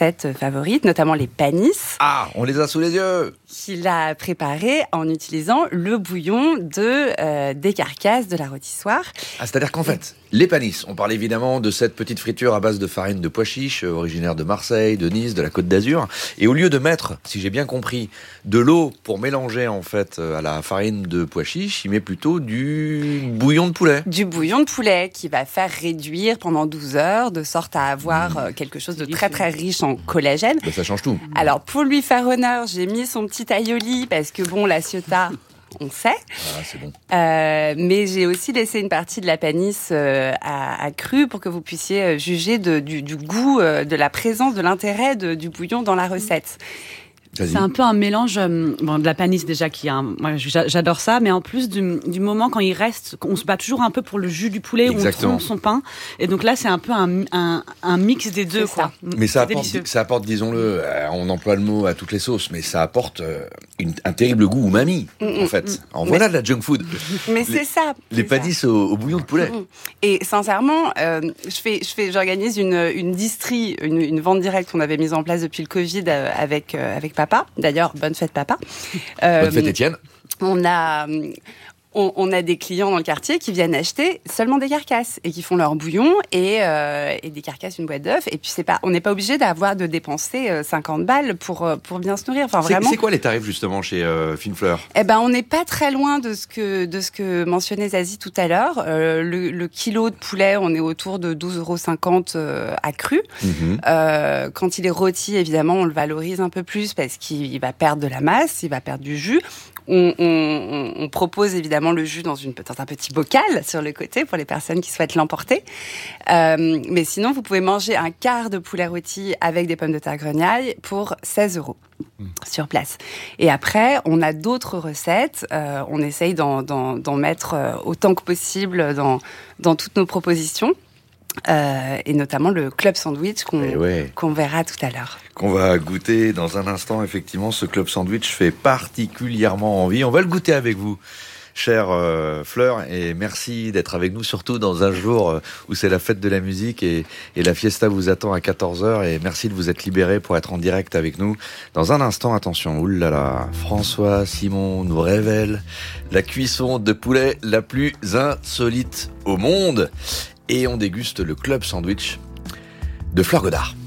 recettes favorites, notamment les panisses. Ah, on les a sous les yeux. Qu'il a préparé en utilisant le bouillon des carcasses de la rôtissoire. Ah, c'est-à-dire qu'en fait, les panisses, on parle évidemment de cette petite friture à base de farine de pois chiches, originaire de Marseille, de Nice, de la Côte d'Azur. Et au lieu de mettre, si j'ai bien compris, de l'eau pour mélanger en fait à la farine de pois chiches, il met plutôt du bouillon de poulet. Du bouillon de poulet qui va faire réduire pendant 12 heures, de sorte à avoir quelque chose de très très riche en collagène. Ben, ça change tout. Alors pour lui faire honneur, j'ai mis son petit aioli parce que bon, la Ciotat, on sait. Ah, c'est bon. Mais j'ai aussi laissé une partie de la panisse à cru pour que vous puissiez juger du goût, de la présence, de l'intérêt du bouillon dans la recette. Vas-y. C'est un peu un mélange de la panisse déjà moi j'adore ça, mais en plus du moment quand il reste, on se bat toujours un peu pour le jus du poulet. Exactement. Où on trempe son pain, et donc là c'est un peu un mix des deux, C'est quoi. Mais ça C'est apporte, disons-le, on emploie le mot à toutes les sauces, mais ça apporte un terrible goût umami, en fait. En voilà de la junk food. Mais c'est ça. Les panisses au bouillon de poulet. Et sincèrement, j'organise une distrie, une vente directe qu'on avait mise en place depuis le Covid avec papa. D'ailleurs, bonne fête papa. Bonne fête Étienne. On a des clients dans le quartier qui viennent acheter seulement des carcasses et qui font leur bouillon et des carcasses, une boîte d'œufs. Et puis on n'est pas obligé de dépenser 50 balles pour bien se nourrir. Enfin, vraiment. C'est quoi les tarifs justement chez Fine Fleur ? Eh ben, on n'est pas très loin de ce que mentionnait Zazie tout à l'heure. Le kilo de poulet, on est autour de 12,50 € à cru. Quand il est rôti, évidemment, on le valorise un peu plus parce qu'il va perdre de la masse, il va perdre du jus. On propose évidemment le jus dans un petit bocal sur le côté pour les personnes qui souhaitent l'emporter. Mais sinon, vous pouvez manger un quart de poulet rôti avec des pommes de terre grenaille pour 16 € sur place. Et après, on a d'autres recettes. On essaye d'en mettre autant que possible dans toutes nos propositions. Et notamment le club sandwich qu'on verra tout à l'heure. Qu'on va goûter dans un instant. Effectivement, ce club sandwich fait particulièrement envie. On va le goûter avec vous, chère Fleur, et merci d'être avec nous, surtout dans un jour où c'est la fête de la musique et la fiesta vous attend à 14h, et merci de vous être libéré pour être en direct avec nous. Dans un instant, attention, oulala, François Simon nous révèle la cuisson de poulet la plus insolite au monde. Et on déguste le club sandwich de Fleur Godard.